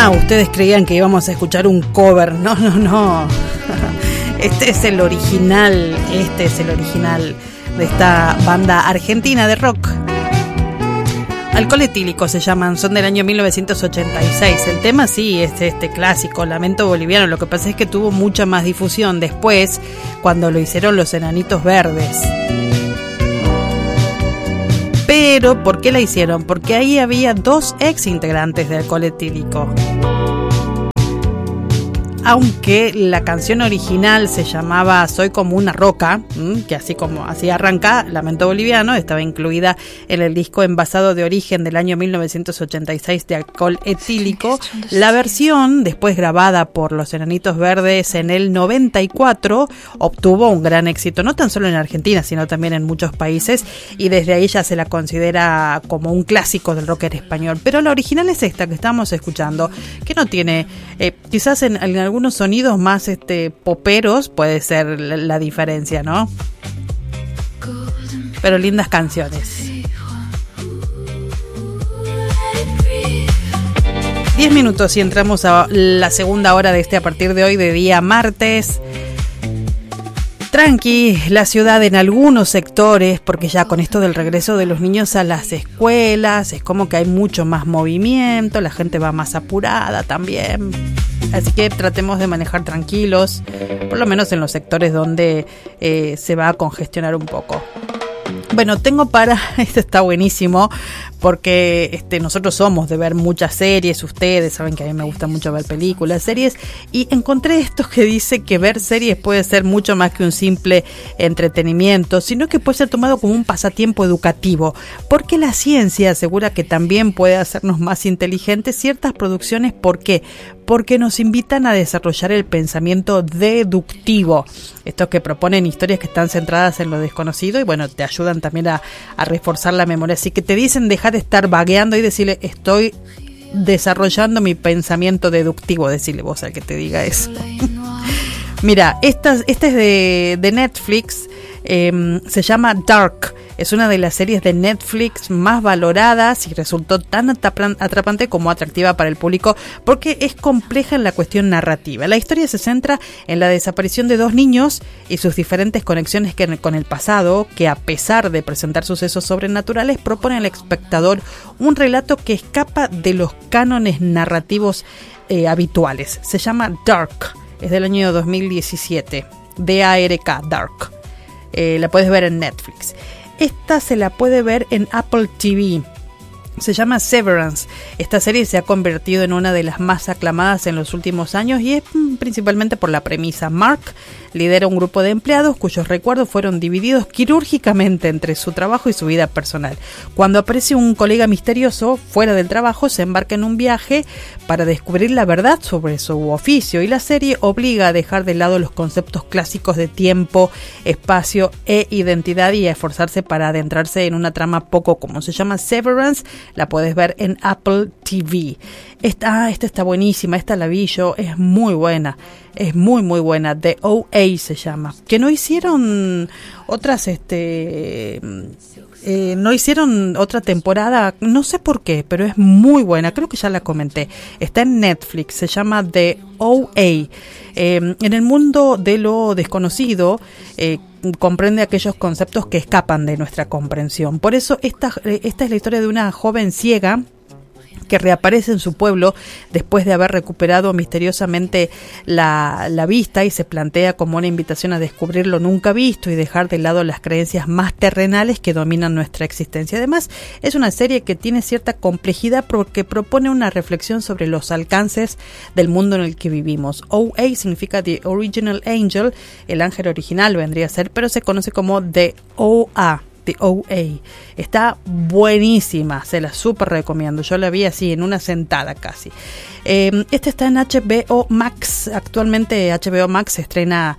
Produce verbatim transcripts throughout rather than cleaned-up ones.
Ah, ustedes creían que íbamos a escuchar un cover. No, no, no. Este es el original. Este es el original de esta banda argentina de rock. Alcohol etílico se llaman, son del año mil novecientos ochenta y seis. El tema sí es este clásico, Lamento Boliviano. Lo que pasa es que tuvo mucha más difusión después, cuando lo hicieron los Enanitos Verdes. Pero, ¿por qué la hicieron? Porque ahí había dos ex integrantes de Alcohol Etílico. Aunque la canción original se llamaba Soy como una roca, que así como así arranca Lamento Boliviano, estaba incluida en el disco envasado de origen del año mil novecientos ochenta y seis de Alcohol Etílico. La versión, después grabada por los Enanitos Verdes en el noventa y cuatro, obtuvo un gran éxito, no tan solo en Argentina, sino también en muchos países, y desde ahí ya se la considera como un clásico del rock español. Pero la original es esta que estamos escuchando, que no tiene, eh, quizás en, en algunos sonidos más este poperos puede ser la, la diferencia, ¿no? Pero lindas canciones. Diez minutos y entramos a la segunda hora de este a partir de hoy, de día martes. Tranqui, la ciudad en algunos sectores, porque ya con esto del regreso de los niños a las escuelas, es como que hay mucho más movimiento, la gente va más apurada también. Así que tratemos de manejar tranquilos, por lo menos en los sectores donde eh, se va a congestionar un poco. Bueno, tengo para, este está buenísimo, porque este, nosotros somos de ver muchas series, ustedes saben que a mí me gusta mucho ver películas, series, y encontré esto que dice que ver series puede ser mucho más que un simple entretenimiento, sino que puede ser tomado como un pasatiempo educativo, porque la ciencia asegura que también puede hacernos más inteligentes ciertas producciones. ¿Por qué? Porque nos invitan a desarrollar el pensamiento deductivo, estos que proponen historias que están centradas en lo desconocido y bueno, te ayudan también a, a reforzar la memoria, así que te dicen dejar de estar vagueando y decirle estoy desarrollando mi pensamiento deductivo, decirle vos al que te diga eso. Mira, esta, esta es de, de Netflix, eh, se llama Dark. Es una de las series de Netflix más valoradas y resultó tan atrapante como atractiva para el público porque es compleja en la cuestión narrativa. La historia se centra en la desaparición de dos niños y sus diferentes conexiones con el pasado, que a pesar de presentar sucesos sobrenaturales, propone al espectador un relato que escapa de los cánones narrativos eh, habituales. Se llama Dark, es del año dos mil diecisiete, D A R K, Dark. Eh, la puedes ver en Netflix. Esta se la puede ver en Apple T V. Se llama Severance. Esta serie se ha convertido en una de las más aclamadas en los últimos años y es principalmente por la premisa. Mark lidera un grupo de empleados cuyos recuerdos fueron divididos quirúrgicamente entre su trabajo y su vida personal. Cuando aparece un colega misterioso fuera del trabajo, se embarca en un viaje para descubrir la verdad sobre su oficio, y la serie obliga a dejar de lado los conceptos clásicos de tiempo, espacio e identidad y a esforzarse para adentrarse en una trama poco común. Se llama Severance. La puedes ver en Apple T V. Esta, esta está buenísima, esta la vi yo, es muy buena, es muy muy buena. The O A se llama. Que no hicieron otras, este, eh, no hicieron otra temporada, no sé por qué, pero es muy buena, creo que ya la comenté. Está en Netflix, se llama The O A. Eh, en el mundo de lo desconocido, eh, comprende aquellos conceptos que escapan de nuestra comprensión. Por eso esta, esta es la historia de una joven ciega que reaparece en su pueblo después de haber recuperado misteriosamente la, la vista, y se plantea como una invitación a descubrir lo nunca visto y dejar de lado las creencias más terrenales que dominan nuestra existencia. Además, es una serie que tiene cierta complejidad porque propone una reflexión sobre los alcances del mundo en el que vivimos. O A significa The Original Angel, el ángel original vendría a ser, pero se conoce como The O A. The O A. Está buenísima, se la súper recomiendo. Yo la vi así en una sentada casi. Eh, esta está en H B O Max. Actualmente H B O Max estrena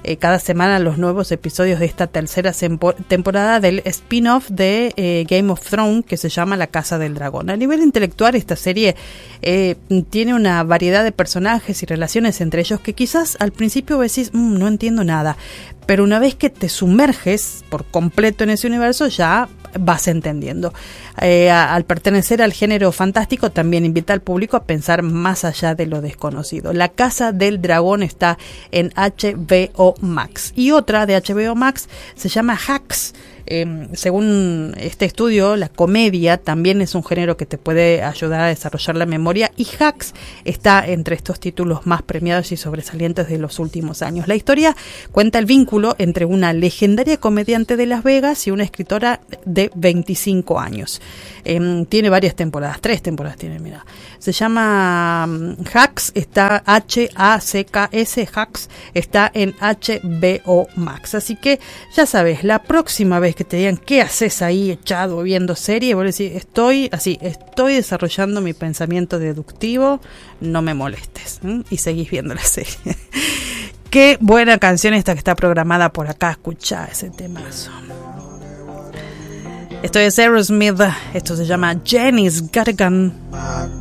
eh, cada semana los nuevos episodios de esta tercera sempo- temporada del spin-off de eh, Game of Thrones, que se llama La Casa del Dragón. A nivel intelectual, esta serie eh, tiene una variedad de personajes y relaciones entre ellos que quizás al principio decís, mmm, no entiendo nada, pero una vez que te sumerges por completo en ese universo ya vas entendiendo. Eh, a, al pertenecer al género fantástico también invita al público a pensar más allá de lo desconocido. La Casa del Dragón está en H B O Max y otra de H B O Max se llama Hacks. Eh, según este estudio, la comedia también es un género que te puede ayudar a desarrollar la memoria, y Hacks está entre estos títulos más premiados y sobresalientes de los últimos años. La historia cuenta el vínculo entre una legendaria comediante de Las Vegas y una escritora de veinticinco años. Eh, tiene varias temporadas, tres temporadas tiene, mira. Se llama um, Hacks, está H A C K S, Hacks, está en H B O Max. Así que ya sabes, la próxima vez que te digan qué haces ahí echado viendo serie, vos decís, estoy así, estoy desarrollando mi pensamiento deductivo, no me molestes, ¿eh? Y seguís viendo la serie. Qué buena canción esta que está programada por acá, escuchá ese temazo. Esto es Aerosmith, esto se llama Jenny's Got a Gun.